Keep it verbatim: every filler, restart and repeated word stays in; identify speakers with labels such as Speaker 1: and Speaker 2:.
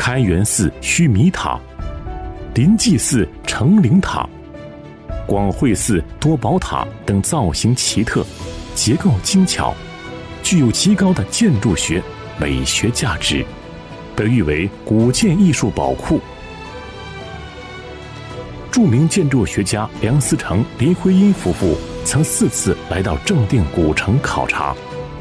Speaker 1: 开元寺须弥塔、临济寺成灵塔、广惠寺多宝塔等造型奇特、结构精巧，具有极高的建筑学美学价值，被誉为古建艺术宝库。著名建筑学家梁思成、林徽因夫妇曾四次来到正定古城考察。